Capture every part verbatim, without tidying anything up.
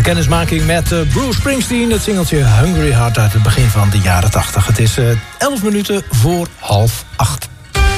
kennismaking met uh, Bruce Springsteen. Het singeltje Hungry Heart uit het begin van de jaren tachtig. Het is uh, elf minuten voor half acht.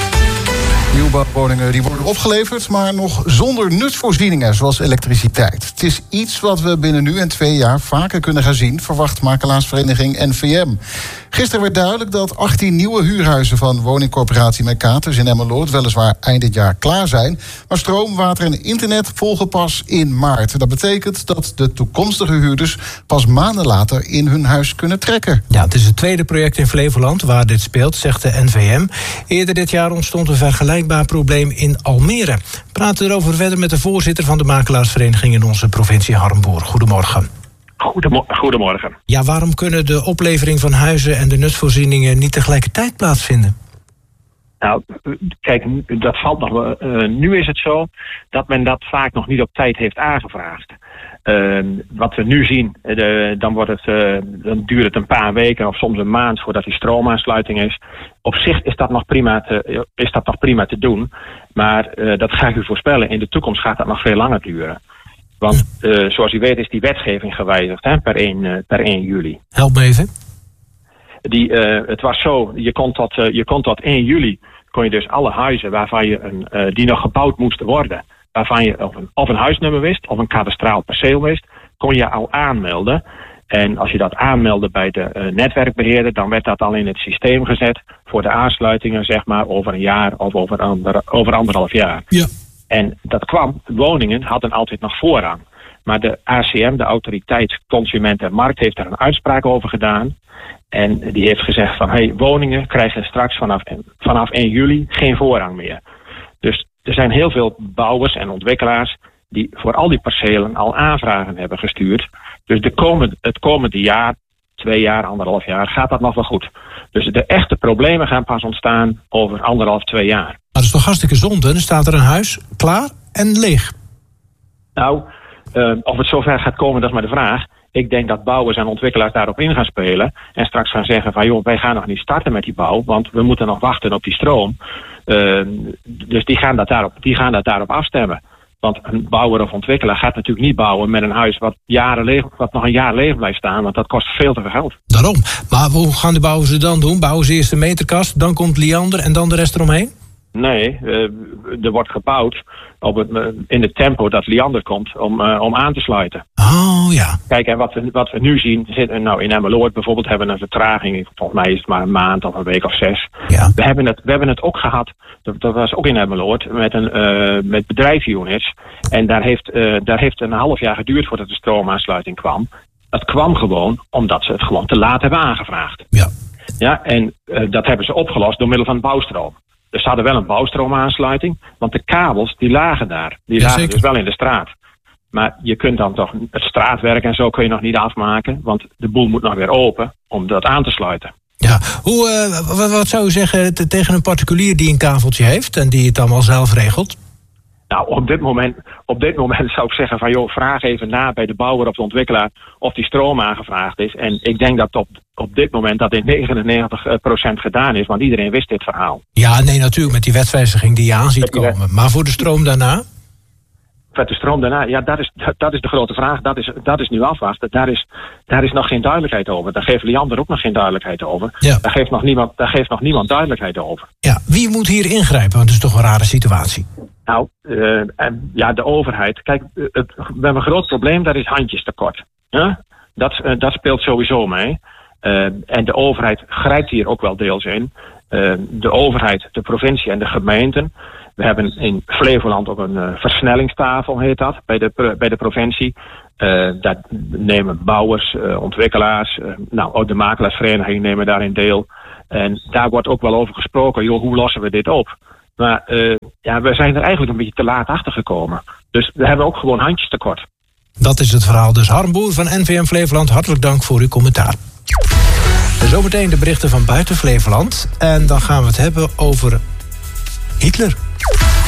Nieuwbouwwoningen die worden opgeleverd, maar nog zonder nutsvoorzieningen zoals elektriciteit. Het is iets wat we binnen nu en twee jaar vaker kunnen gaan zien, verwacht makelaarsvereniging N V M. Gisteren werd duidelijk dat achttien nieuwe huurhuizen van woningcorporatie Mercatus in Emmeloord weliswaar eind dit jaar klaar zijn, maar stroom, water en internet volgen pas in maart. Dat betekent dat de toekomstige huurders pas maanden later in hun huis kunnen trekken. Ja, het is het tweede project in Flevoland waar dit speelt, zegt de N V M. Eerder dit jaar ontstond een vergelijkbaar probleem in Almere. We praten erover verder met de voorzitter van de makelaarsvereniging in onze provincie Harmboer. Goedemorgen. Goedemorgen. Ja, waarom kunnen de oplevering van huizen en de nutsvoorzieningen niet tegelijkertijd plaatsvinden? Nou, kijk, dat valt nog wel. Uh, nu is het zo dat men dat vaak nog niet op tijd heeft aangevraagd. Uh, wat we nu zien, uh, dan, wordt het, uh, dan duurt het een paar weken of soms een maand voordat die stroomaansluiting is. Op zich is dat nog prima te, is dat nog prima te doen. Maar uh, dat ga ik u voorspellen, in de toekomst gaat dat nog veel langer duren. Want uh, zoals u weet is die wetgeving gewijzigd hè, per, één, uh, per één juli. Help me even. Die, uh, het was zo, je kon, tot, uh, je kon tot één juli, kon je dus alle huizen waarvan je een, uh, die nog gebouwd moesten worden, waarvan je of een, of een huisnummer wist of een kadastraal perceel wist, kon je al aanmelden. En als je dat aanmeldde bij de uh, netwerkbeheerder, dan werd dat al in het systeem gezet voor de aansluitingen, zeg maar, over een jaar of over, ander, over anderhalf jaar. Ja. En dat kwam, woningen hadden altijd nog voorrang. Maar de A C M, de Autoriteit Consument en Markt, heeft daar een uitspraak over gedaan. En die heeft gezegd van, hey, woningen krijgen straks vanaf, vanaf één juli geen voorrang meer. Dus er zijn heel veel bouwers en ontwikkelaars die voor al die percelen al aanvragen hebben gestuurd. Dus de komende, het komende jaar, twee jaar, anderhalf jaar, gaat dat nog wel goed. Dus de echte problemen gaan pas ontstaan over anderhalf, twee jaar. Maar dat is toch hartstikke zonde? Dan staat er een huis klaar en leeg. Nou, uh, of het zover gaat komen, dat is maar de vraag. Ik denk dat bouwers en ontwikkelaars daarop in gaan spelen. En straks gaan zeggen van, joh, wij gaan nog niet starten met die bouw, want we moeten nog wachten op die stroom. Uh, dus die gaan, dat daarop, die gaan dat daarop afstemmen. Want een bouwer of ontwikkelaar gaat natuurlijk niet bouwen met een huis wat, jaren leeg, wat nog een jaar leeg blijft staan. Want dat kost veel te veel geld. Daarom. Maar hoe gaan de bouwers het dan doen? Bouwen ze eerst de meterkast, dan komt Liander en dan de rest eromheen? Nee, uh, er wordt gebouwd op het, uh, in het tempo dat Liander komt om, uh, om aan te sluiten. Oh ja. Kijk, en wat we, wat we nu zien, zit, nou in Emmeloord bijvoorbeeld hebben we een vertraging. Volgens mij is het maar een maand of een week of zes. Ja. We, hebben het, we hebben het ook gehad, dat, dat was ook in Emmeloord, met, een, uh, met bedrijfsunits. En daar heeft, uh, daar heeft een half jaar geduurd voordat de stroomaansluiting kwam. Dat kwam gewoon omdat ze het gewoon te laat hebben aangevraagd. Ja. Ja, en uh, dat hebben ze opgelost door middel van bouwstroom. Dus ze hadden wel een bouwstroomaansluiting, want de kabels die lagen daar. Die ja, lagen zeker. dus wel in de straat. Maar je kunt dan toch het straatwerk en zo kun je nog niet afmaken, want de boel moet nog weer open om dat aan te sluiten. Ja, hoe, uh, wat, wat zou u zeggen te, tegen een particulier die een kaveltje heeft en die het allemaal zelf regelt? Nou, op dit moment, op dit moment zou ik zeggen van, joh, vraag even na bij de bouwer of de ontwikkelaar of die stroom aangevraagd is. En ik denk dat op, op dit moment dat in negenennegentig procent gedaan is, want iedereen wist dit verhaal. Ja, nee, natuurlijk, met die wetswijziging die je aan ziet komen. Wet... Maar voor de stroom daarna? Met de stroom daarna, ja, dat is, dat, dat is de grote vraag. Dat is, dat is nu afwachten. Daar is, daar is nog geen duidelijkheid over. Daar geeft Liander ook nog geen duidelijkheid over. Ja. Daar, geeft nog niemand, daar geeft nog niemand duidelijkheid over. Ja, wie moet hier ingrijpen? Want het is toch een rare situatie. Nou, uh, en, ja, de overheid. Kijk, het, we hebben een groot probleem, dat is handjestekort. Ja? Dat, uh, dat speelt sowieso mee. Uh, en de overheid grijpt hier ook wel deels in. Uh, de overheid, de provincie en de gemeenten. We hebben in Flevoland ook een uh, versnellingstafel, heet dat, bij de, bij de provincie. Uh, daar nemen bouwers, uh, ontwikkelaars, uh, nou, ook de makelaarsverenigingen nemen daarin deel. En daar wordt ook wel over gesproken, joh, hoe lossen we dit op? Maar uh, ja, we zijn er eigenlijk een beetje te laat achter gekomen. Dus we hebben ook gewoon handjestekort. Dat is het verhaal. Dus Harmboer van N V M Flevoland, hartelijk dank voor uw commentaar. Zometeen de berichten van buiten Flevoland. En dan gaan we het hebben over Hitler.